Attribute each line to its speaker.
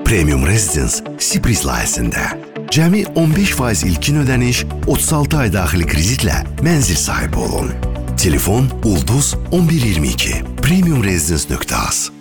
Speaker 1: Premium Residence Sibris layihəsində. Cəmi 15% ilkin ödəniş, 36 ay daxili kreditlə mənzil sahibi olun. Telefon Ulduz 1122 premiumresidence.az